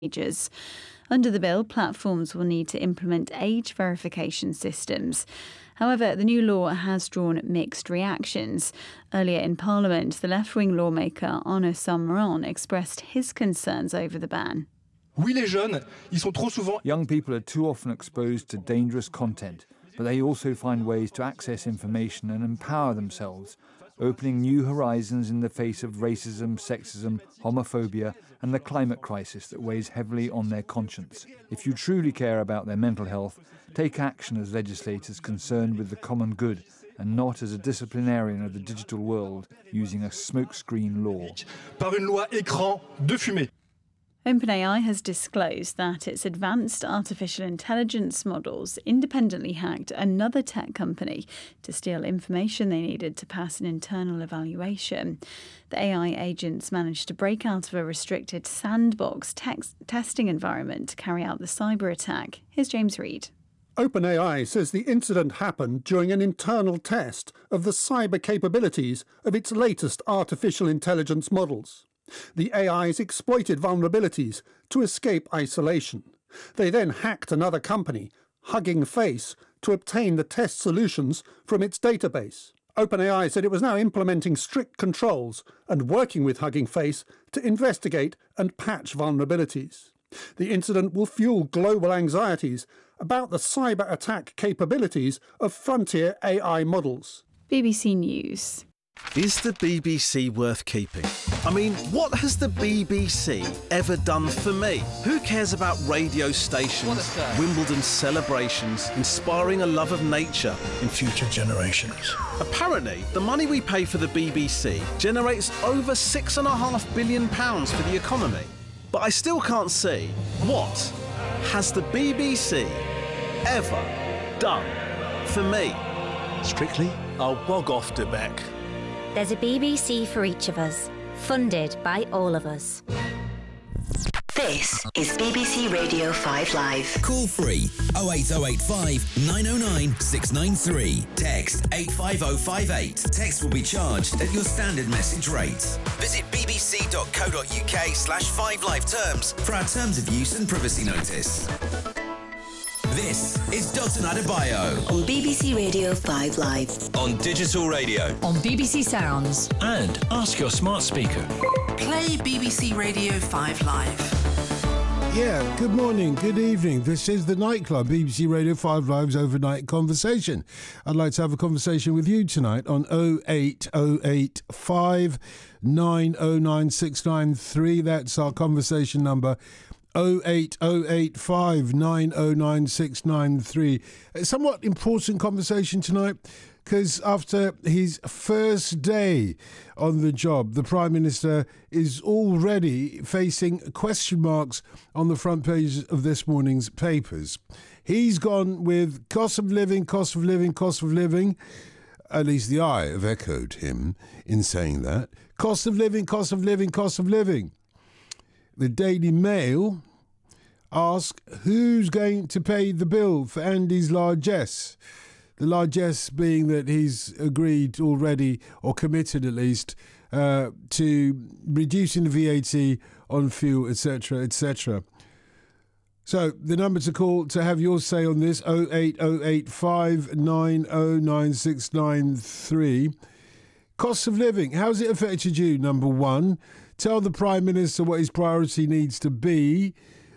ages. Under the bill, platforms will need to implement age verification systems. However, the new law has drawn mixed reactions. Earlier in Parliament, the left-wing lawmaker Arnaud Saint-Maron expressed his concerns over the ban. Young people are too often exposed to dangerous content, but they also find ways to access information and empower themselves, opening new horizons in the face of racism, sexism, homophobia, and the climate crisis that weighs heavily on their conscience. If you truly care about their mental health, take action as legislators concerned with the common good and not as a disciplinarian of the digital world using a smokescreen law. OpenAI has disclosed that its advanced artificial intelligence models independently hacked another tech company to steal information they needed to pass an internal evaluation. The AI agents managed to break out of a restricted sandbox testing environment to carry out the cyber attack. Here's James Reid. OpenAI says the incident happened during an internal test of the cyber capabilities of its latest artificial intelligence models. The AIs exploited vulnerabilities to escape isolation. They then hacked another company, Hugging Face, to obtain the test solutions from its database. OpenAI said it was now implementing strict controls and working with Hugging Face to investigate and patch vulnerabilities. The incident will fuel global anxieties about the cyber attack capabilities of frontier AI models. BBC News. Is the BBC worth keeping? I mean, what has the BBC ever done for me? Who cares about radio stations, Wimbledon celebrations, inspiring a love of nature in future generations? Apparently, the money we pay for the BBC generates over £6.5 billion for the economy. But I still can't see, what has the BBC ever done for me? Strictly, I'll bog off to Beck. There's a BBC for each of us, funded by all of us. This is BBC Radio 5 Live. Call free 08085 909 693. Text 85058. Text will be charged at your standard message rate. Visit bbc.co.uk/5live terms for our terms of use and privacy notice. This is Dotun Adebayo On BBC Radio 5 Live. on digital radio. On BBC Sounds. And ask your smart speaker. Play BBC Radio 5 Live. Yeah, good morning, good evening. This is The Night Club, BBC Radio 5 Live's overnight conversation. I'd like to have a conversation with you tonight on 08085 909 693. That's our conversation number. 08085 909 693. A somewhat important conversation tonight because after his first day on the job, the Prime Minister is already facing question marks on the front page of this morning's papers. He's gone with cost of living, cost of living, cost of living. At least the I have echoed him in saying that. Cost of living, cost of living, cost of living. The Daily Mail ask who's going to pay the bill for Andy's largesse. The largesse being that he's agreed already, or committed at least, to reducing the VAT on fuel, etc., etc. So the number to call to have your say on this, 08085 909 693. Cost of living, how's it affected you? Number one, tell the Prime Minister what his priority needs to be.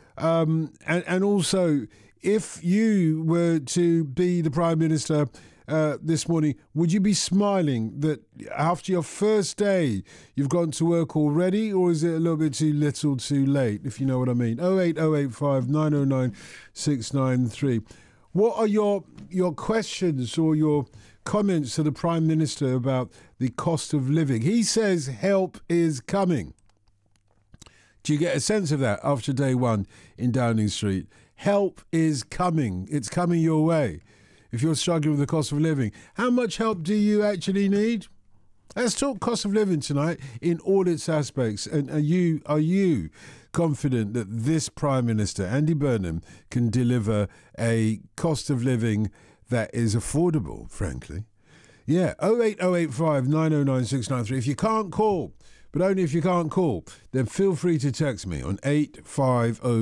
And also, if you were to be the Prime Minister this morning, would you be smiling that after your first day you've gone to work already, or is it a little bit too little too late, if you know what I mean? 08085 909 693. What are your questions or your comments to the Prime Minister about the cost of living? He says help is coming. Do you get a sense of that after day one in Downing Street? Help is coming. It's coming your way. If you're struggling with the cost of living, how much help do you actually need? Let's talk cost of living tonight in all its aspects. And are you confident that this Prime Minister, Andy Burnham, can deliver a cost of living that is affordable, frankly? Yeah, 08085 909 693. If you can't call, but only if you can't call, then feel free to text me on 850